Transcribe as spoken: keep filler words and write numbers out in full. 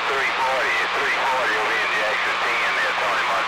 three forty. It's three forty over in Jackson ten there, Tony Mark.